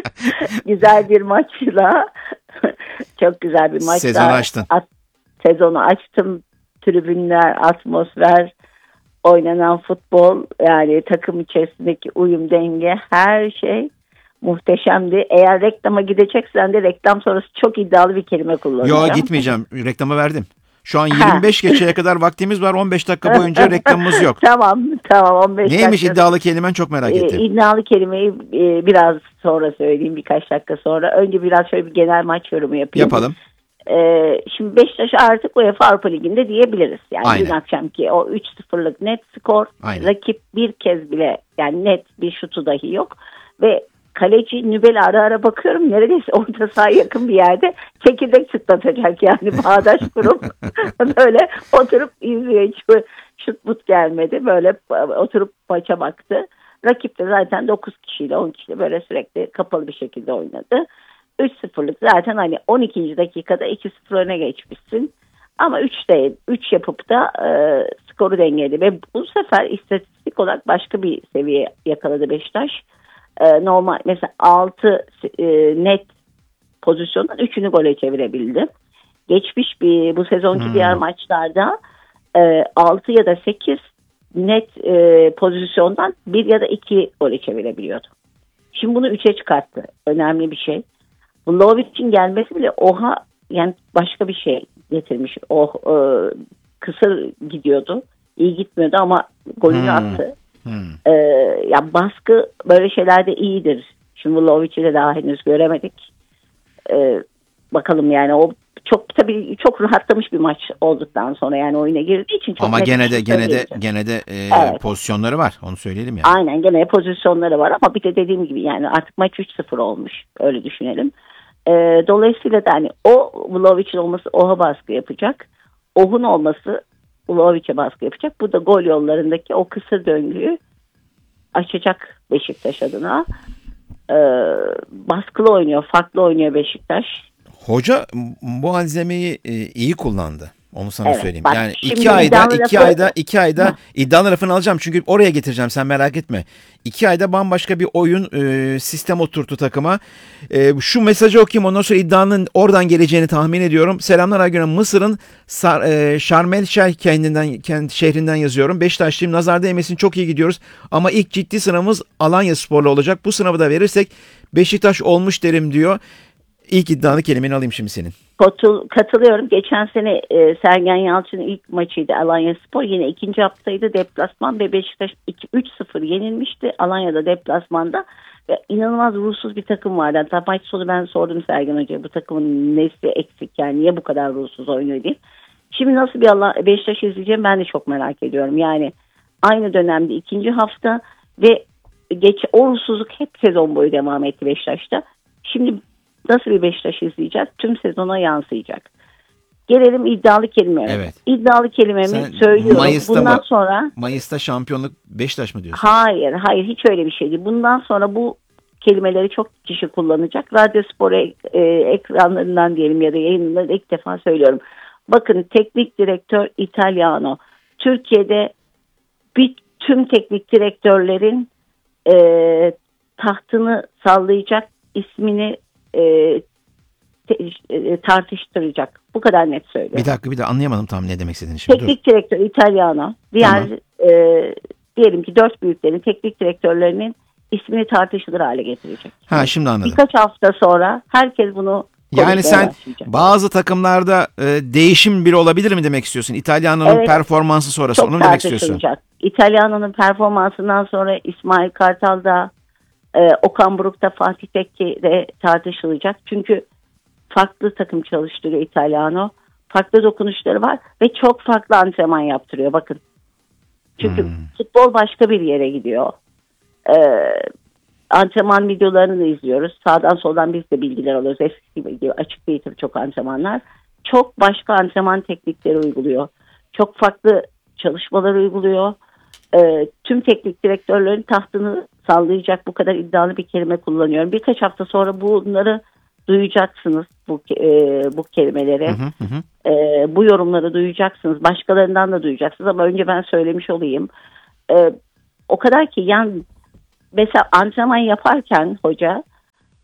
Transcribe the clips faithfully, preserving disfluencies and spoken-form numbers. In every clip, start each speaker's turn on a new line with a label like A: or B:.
A: güzel bir maçla çok güzel bir maçla
B: sezonu açtın.
A: At, sezonu açtım. Tribünler, atmosfer, oynanan futbol, yani takım içerisindeki uyum, denge, her şey muhteşemdi. Eğer reklama gideceksen de reklam sonrası çok iddialı bir kelime kullanacağım.
B: Yok, gitmeyeceğim. Reklama verdim. Şu an yirmi beş geçeye kadar vaktimiz var. on beş dakika boyunca reklamımız yok.
A: Tamam tamam on beş
B: Neymiş
A: dakika.
B: iddialı kelimen, çok merak ettim.
A: Ee, iddialı kelimeyi e, biraz sonra söyleyeyim, birkaç dakika sonra. Önce biraz şöyle bir genel maç yorumu yapayım.
B: Yapalım.
A: Ee, şimdi Beşiktaş artık UEFA Avrupa Ligi'nde diyebiliriz. Yani
B: Aynen.
A: dün akşamki o üç sıfırlık net skor.
B: Aynen.
A: Rakip bir kez bile, yani net bir şutu dahi yok. Ve kaleci Nübel ara ara bakıyorum, neredeyse orta sahaya yakın bir yerde çekirdek çıtlatacak yani, bağdaş kurup böyle oturup izliyor. Hiç şut but gelmedi. Böyle oturup maça baktı. Rakip de zaten dokuz kişiyle on kişiyle böyle sürekli kapalı bir şekilde oynadı. üç sıfırlık zaten, hani on ikinci dakikada iki sıfır öne geçmişsin. Ama üç değil, üç yapıp da e, skoru dengeledi ve bu sefer istatistik olarak başka bir seviye yakaladı Beşiktaş. E, normal mesela altı e, net pozisyondan üçünü gole çevirebildi. Geçmiş bir bu sezonki hmm. diğer maçlarda e, altı ya da sekiz net e, pozisyondan bir ya da iki gole çevirebiliyordu. Şimdi bunu üçe çıkarttı. Önemli bir şey. Vlahovic'in gelmesi bile oha, yani başka bir şey getirmiş. O e, kısır gidiyordu. İyi gitmiyordu ama golünü hmm. attı. Hmm. E, ya baskı böyle şeylerde iyidir. Şimdi Vlahovic'i de daha henüz göremedik. E, bakalım yani, o çok tabii çok rahatlamış bir maç olduktan sonra, yani oyuna girdiği için çok.
B: Ama gene de gene de gene de e, evet. pozisyonları var. Onu söyleyelim yani.
A: Aynen, gene pozisyonları var ama bir de dediğim gibi yani artık maç üç sıfır olmuş. Öyle düşünelim. E, dolayısıyla da hani o Vlahovic'in olması Oh'a baskı yapacak. Oh'un olması Vlahovic'e baskı yapacak. Bu da gol yollarındaki o kısır döngüyü açacak Beşiktaş adına. E, baskılı oynuyor, farklı oynuyor Beşiktaş.
B: Hoca bu malzemeyi e, iyi kullandı. Onu sana
A: evet,
B: söyleyeyim.
A: Bak,
B: yani iki ayda iki
A: lafı...
B: ayda iki ayda iddialı lafını alacağım çünkü oraya getireceğim, sen merak etme. İki ayda bambaşka bir oyun e, sistem oturttu takıma. E, şu mesajı okuyayım, ondan sonra iddianın oradan geleceğini tahmin ediyorum. Selamlar Aygün, Mısır'ın Sar, e, Şarm El Şeyh kendinden kent şehrinden yazıyorum. Beşiktaşlıyım, nazar değmesin, çok iyi gidiyoruz. Ama ilk ciddi sınavımız Alanyaspor'la olacak. Bu sınavı da verirsek Beşiktaş olmuş derim diyor. İlk iddialı kelimeni alayım şimdi senin.
A: Katılıyorum. Geçen sene e, Sergen Yalçın'ın ilk maçıydı Alanyaspor. Yine ikinci haftaydı, deplasman ve Beşiktaş üç sıfır yenilmişti Alanya'da deplasmanda. Ve inanılmaz ruhsuz bir takım vardı. Hatta maç sonu ben sordum Sergen Hoca'ya, bu takımın nesi eksik, yani niye bu kadar ruhsuz oynuyor diye. Şimdi nasıl bir Allah, Beşiktaş izleyeceğim ben de çok merak ediyorum. Yani aynı dönemde ikinci hafta ve geç, o ruhsuzluk hep sezon boyu devam etti Beşiktaş'ta. Şimdi nasıl bir Beşiktaş izleyeceğiz? Tüm sezona yansıyacak. Gelelim iddialı kelimeme.
B: Evet.
A: İddialı kelimemi
B: Sen
A: söylüyorum.
B: Mayıs'ta
A: Bundan
B: mı,
A: sonra...
B: Mayıs'ta şampiyonluk Beşiktaş mı diyorsun?
A: Hayır, hayır. Hiç öyle bir şey değil. Bundan sonra bu kelimeleri çok kişi kullanacak. Radyospor e, ekranlarından diyelim ya da yayınlarında ilk defa söylüyorum. Bakın, teknik direktör Italiano. Türkiye'de bir, tüm teknik direktörlerin e, tahtını sallayacak, ismini e, te, e, tartıştıracak. Bu kadar net söylüyorum.
B: Bir dakika bir de anlayamadım tam ne demek istediğini şimdi.
A: Teknik Dur. direktör Italiano. Diğer tamam. e, diyelim ki dört büyüklerin teknik direktörlerinin ismini tartışılır hale getirecek.
B: Ha, şimdi anladım.
A: Birkaç hafta sonra herkes bunu
B: yani sen
A: başlayacak.
B: Bazı takımlarda e, değişim biri olabilir mi demek istiyorsun? İtalyana'nın evet, performansı sonrası onu mu demek istiyorsun?
A: İtalyana'nın performansından sonra İsmail Kartal'da, e, Okan Buruk'ta, Fatih Tekke'de tartışılacak. Çünkü farklı takım çalıştırıyor İtalyano. Farklı dokunuşları var ve çok farklı antrenman yaptırıyor. Bakın. Çünkü hmm. futbol başka bir yere gidiyor. Ee, antrenman videolarını da izliyoruz. Sağdan soldan biz de bilgiler alıyoruz. Eski gibi açık değil tabii çok antrenmanlar. Çok başka antrenman teknikleri uyguluyor. Çok farklı çalışmalar uyguluyor. Ee, tüm teknik direktörlerin tahtını sallayacak, bu kadar iddialı bir kelime kullanıyorum. Birkaç hafta sonra bunları duyacaksınız, bu e, bu kelimeleri. Hı hı hı. E, bu yorumları duyacaksınız. Başkalarından da duyacaksınız ama önce ben söylemiş olayım. E, o kadar ki yani mesela antrenman yaparken hoca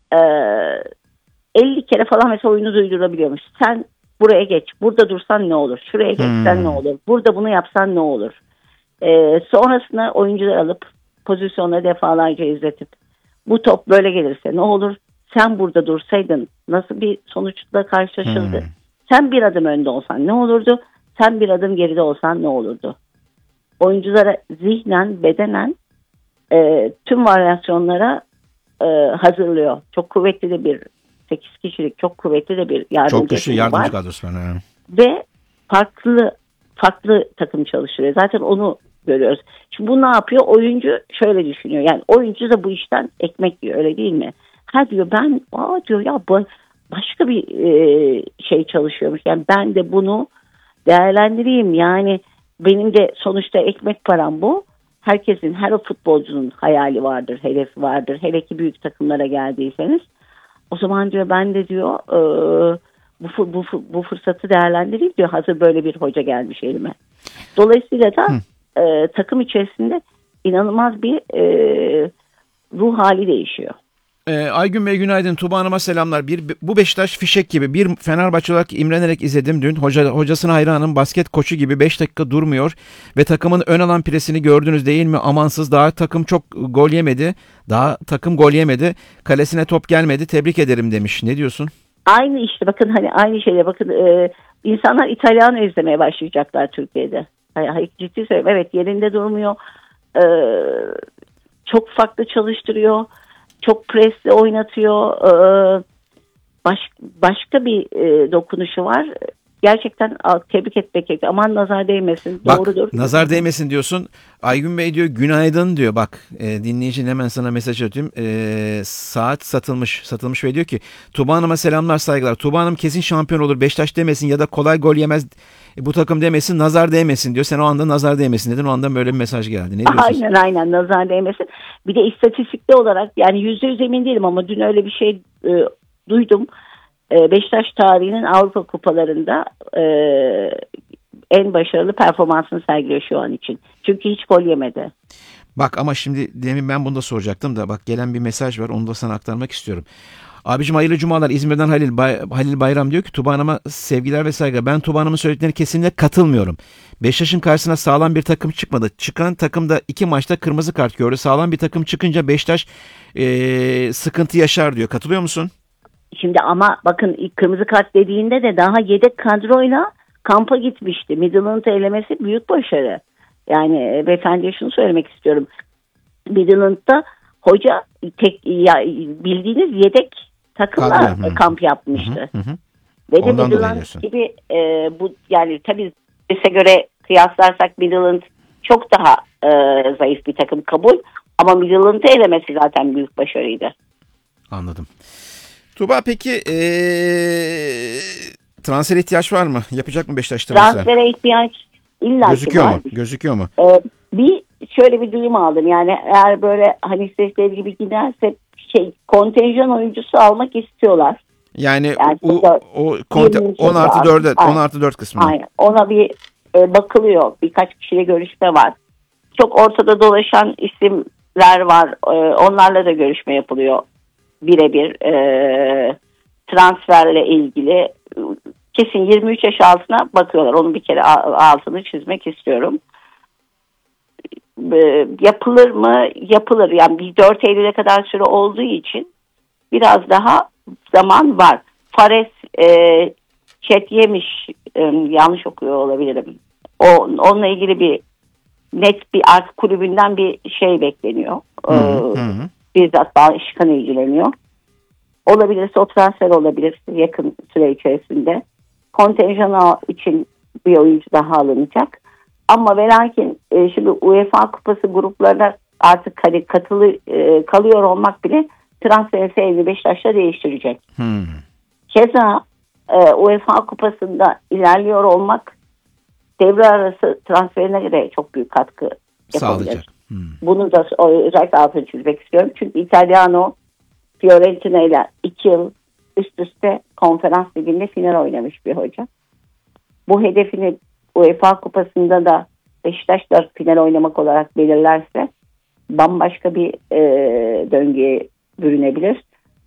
A: e, elli kere falan mesela oyunu duydurabiliyormuş. Sen buraya geç, burada dursan ne olur? Şuraya geçsen hmm. ne olur? Burada bunu yapsan ne olur? E, sonrasında oyuncular alıp pozisyonları defalarca izletip bu top böyle gelirse ne olur? Sen burada dursaydın nasıl bir sonuçla karşılaşıldı? Hmm. Sen bir adım önde olsan ne olurdu? Sen bir adım geride olsan ne olurdu? Oyunculara zihnen, bedenen e, tüm varyasyonlara e, hazırlıyor. Çok kuvvetli de bir sekiz kişilik, çok kuvvetli de bir yardımcı
B: Çok güçlü yardımcı kadrosu var. Yani.
A: Ve farklı farklı takım çalıştırıyor. Zaten onu görüyoruz. Şimdi bu ne yapıyor? Oyuncu şöyle düşünüyor. Yani oyuncu da bu işten ekmek yiyor, öyle değil mi? Ha diyor ben, aa diyor ya bu başka bir e, şey çalışıyormuş. Yani ben de bunu değerlendireyim. Yani benim de sonuçta ekmek param bu. Herkesin, her futbolcunun hayali vardır, hedefi vardır. Hele ki büyük takımlara geldiyseniz. O zaman diyor ben de diyor e, bu, bu, bu fırsatı değerlendireyim diyor. Hazır böyle bir hoca gelmiş elime. Dolayısıyla da e, takım içerisinde inanılmaz bir e, ruh hali değişiyor.
B: Ee, Aygün Bey günaydın. Tuba Hanım'a selamlar. Bir, bu Beşiktaş fişek gibi. Bir Fenerbahçe olarak imrenerek izledim dün. Hoca, hocasına hayranım. Basket koçu gibi beş dakika durmuyor. Ve takımın ön alan presini gördünüz değil mi? Amansız. Daha takım çok gol yemedi. Daha takım gol yemedi. Kalesine top gelmedi. Tebrik ederim demiş. Ne diyorsun?
A: Aynı işte bakın hani aynı şeyle bakın. E, insanlar İtalyanı izlemeye başlayacaklar Türkiye'de. Hayır, ciddi söylüyorum. Evet yerinde durmuyor. E, çok farklı çalıştırıyor. Çok presli oynatıyor. Ee, baş, başka bir e, dokunuşu var. Gerçekten tebrik etmek gerekiyor. Aman nazar değmesin.
B: Bak,
A: doğrudur.
B: Nazar değmesin diyorsun. Aygün Bey diyor günaydın diyor. Bak e, dinleyicinin hemen sana mesaj atayım. E, saat satılmış. Satılmış ve diyor ki Tuba Hanım'a selamlar saygılar. Tuba Hanım kesin şampiyon olur. Beşiktaş demesin ya da kolay gol yemez. E, bu takım demesin. Nazar değmesin diyor. Sen o anda nazar değmesin dedin. O anda böyle bir mesaj geldi. Ne diyorsun?
A: Aynen aynen nazar değmesin. Bir de istatistikte olarak yani yüzde yüz emin değilim ama dün öyle bir şey e, duydum. E, Beşiktaş tarihinin Avrupa kupalarında e, en başarılı performansını sergiliyor şu an için. Çünkü hiç gol yemedi.
B: Bak ama şimdi demin ben bunu da soracaktım da bak gelen bir mesaj var, onu da sana aktarmak istiyorum. Abicim hayırlı cumalar. İzmir'den Halil, Bay, Halil Bayram diyor ki Tuba Hanım'a sevgiler ve saygılar. Ben Tuba Hanım'ın söylediklerine kesinlikle katılmıyorum. Beşiktaş'ın karşısına sağlam bir takım çıkmadı. Çıkan takım da iki maçta kırmızı kart gördü. Sağlam bir takım çıkınca Beşiktaş ee, sıkıntı yaşar diyor. Katılıyor musun?
A: Şimdi ama bakın ilk kırmızı kart dediğinde de daha yedek kadroyla kampa gitmişti. Midland'ı elemesi büyük başarı. Yani beyefendiye şunu söylemek istiyorum. Midland'da hoca tek ya, bildiğiniz yedek takımla Kadri. kamp yapmıştı. Hı hı hı. Ve de Midland gibi e, bu yani tabii bize göre kıyaslarsak Midland çok daha e, zayıf bir takım kabul. Ama Midland'ı elemesi zaten büyük başarıydı.
B: Anladım. Tuba peki ee, transfer ihtiyaç var mı? Yapacak mı Beşiktaş transfer?
A: Transfere ihtiyaç illaki
B: Gözüküyor
A: var.
B: mu? Gözüküyor mu?
A: Ee, bir şöyle bir duyum aldım. Yani eğer böyle hani istedikleri gibi giderse şey kontenjan oyuncusu almak istiyorlar.
B: Yani, yani o, o konte, on artı dörde on artı dört kısmı.
A: Aynen. Ona bir e, bakılıyor. Birkaç kişiyle görüşme var. Çok ortada dolaşan isimler var. E, onlarla da görüşme yapılıyor. Birebir e, transferle ilgili kesin yirmi üç yaş altına bakıyorlar. Onu bir kere altını çizmek istiyorum. E, yapılır mı? Yapılır. Yani bir dört Eylül'e kadar süre olduğu için biraz daha zaman var. Fares e, Chet yemiş e, yanlış okuyor olabilirim. O, onunla ilgili bir net bir art kulübünden bir şey bekleniyor. Hı hı. Ee, bizzat Başkan ilgileniyor. Olabilirse o transfer olabilir yakın süre içerisinde. Kontenjan için bir oyuncu daha alınacak. Ama ve lakin e, şimdi UEFA Kupası gruplarına artık hani katılı e, kalıyor olmak bile transfer seviyeni Beşiktaş'ta değiştirecek. Hmm. Keza e, UEFA Kupası'nda ilerliyor olmak devre arası transferine göre çok büyük katkı yapabilir. Hmm. Bunu da özellikle altını çizmek istiyorum. Çünkü İtalyano Fiorentina ile iki yıl üst üste konferans liginde final oynamış bir hoca. Bu hedefini UEFA Kupası'nda da Beşiktaş'la final oynamak olarak belirlerse bambaşka bir e, döngüye bürünebilir.